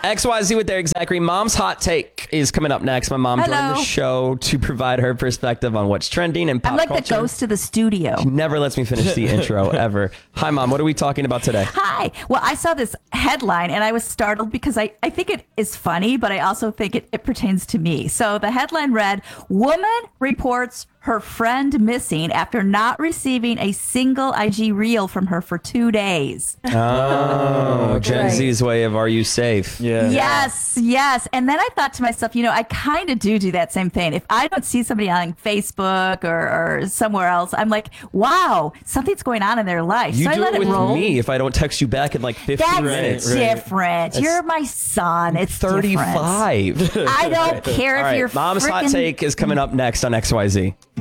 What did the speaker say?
XYZ with Derek Zachary. Mom's hot take is coming up next. My mom joined the show to provide her perspective on what's trending in pop culture. I'm like the ghost of the studio. She never lets me finish the intro ever. Hi, Mom. What are we talking about today? Hi. Well, I saw this headline and I was startled because I think it is funny, but I also think it pertains to me. So the headline read, "Woman reports her friend missing after not receiving a single IG reel from her for 2 days." Oh, Gen Z's way of "Are you safe?" Yeah. Yes. And then I thought to myself, I kind of do that same thing. If I don't see somebody on Facebook or somewhere else, I'm like, wow, something's going on in their life. You so I do let it with roll. me if I don't text you back in like 15 minutes. That's different. You're my son. It's 35. different. I don't care if All right, you're Mom's hot take is coming up next on XYZ.